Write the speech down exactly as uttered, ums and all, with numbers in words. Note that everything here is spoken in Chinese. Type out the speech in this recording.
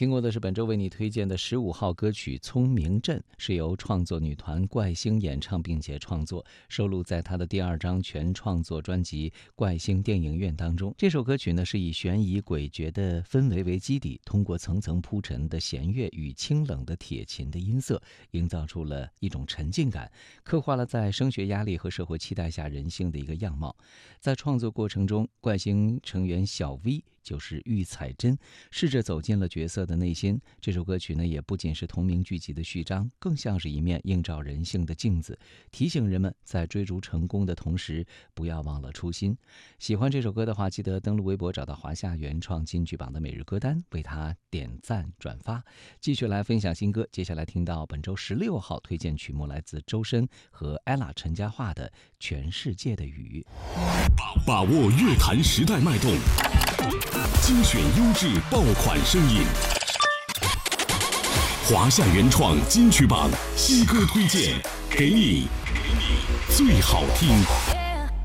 听过的是本周为你推荐的十五号歌曲《聪明镇》，是由创作女团怪星演唱并且创作，收录在她的第二张全创作专辑《怪星电影院》当中。这首歌曲呢是以悬疑诡谲的氛围为基底，通过层层铺陈的弦乐与清冷的铁琴的音色，营造出了一种沉浸感，刻画了在升学压力和社会期待下人性的一个样貌。在创作过程中，怪星成员小 V就是玉彩珍，试着走进了角色的内心。这首歌曲呢，也不仅是同名剧集的序章，更像是一面映照人性的镜子，提醒人们在追逐成功的同时，不要忘了初心。喜欢这首歌的话，记得登录微博找到华夏原创金曲榜的每日歌单，为它点赞转发。继续来分享新歌，接下来听到本周十六号推荐曲目，来自周深和 ella 陈嘉桦的《全世界的雨》。 把握乐坛时代脉动，精选优质爆款声音，华夏原创金曲榜新歌推荐，给你最好听。